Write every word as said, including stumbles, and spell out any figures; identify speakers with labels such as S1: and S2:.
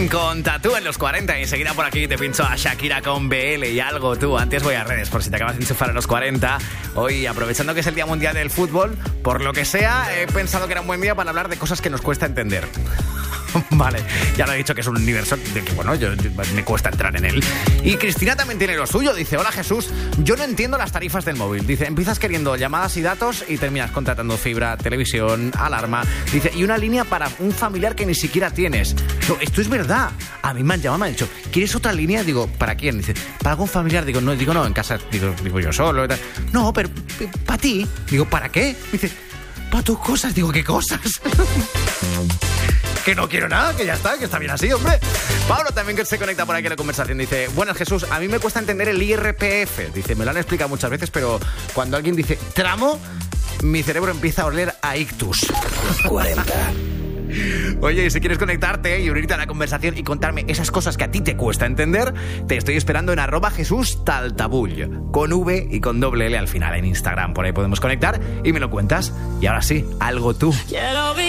S1: con Tatú en los cuarenta. Y enseguida por aquí te pincho a Shakira con B L y Algo Tú. Antes voy a redes por si te acabas de enchufar a los cuarenta. Hoy, aprovechando que es el Día Mundial del Fútbol, por lo que sea, he pensado que era un buen día para hablar de cosas que nos cuesta entender. Vale, ya lo he dicho que es un universo de que, bueno, yo, yo, me cuesta entrar en él. Y Cristina también tiene lo suyo. Dice: hola Jesús, yo no entiendo las tarifas del móvil. Dice: empiezas queriendo llamadas y datos y terminas contratando fibra, televisión, alarma. Dice: y una línea para un familiar que ni siquiera tienes. No, esto es verdad. A mí me han llamado, me han dicho: ¿quieres otra línea? Digo: ¿para quién? Dice: para algún familiar. Digo: no, digo no, en casa digo, digo yo solo y tal. No, pero para ti. Digo: ¿para qué? Dice: para tus cosas. Digo: ¿qué cosas? Que no quiero nada, que ya está, que está bien así, hombre. Pablo también, que se conecta por aquí a la conversación, dice: buenas Jesús, a mí me cuesta entender el I R P F. Dice: me lo han explicado muchas veces, pero cuando alguien dice tramo, mi cerebro empieza a oler a ictus.
S2: cuarenta.
S1: Oye, y si quieres conectarte y unirte a la conversación y contarme esas cosas que a ti te cuesta entender, te estoy esperando en arroba Jesús Taltabull, con V y con doble L al final en Instagram. Por ahí podemos conectar y me lo cuentas. Y ahora sí, Algo Tú.